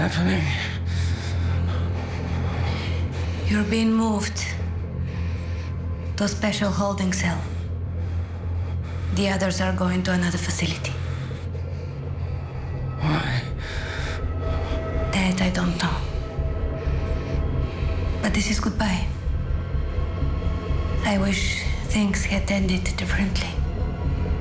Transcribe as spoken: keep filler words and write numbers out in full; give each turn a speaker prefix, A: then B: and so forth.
A: happening?
B: You're being moved to a special holding cell. The others are going to another facility.
A: Why?
B: That I don't know. But this is goodbye. I wish things had ended differently.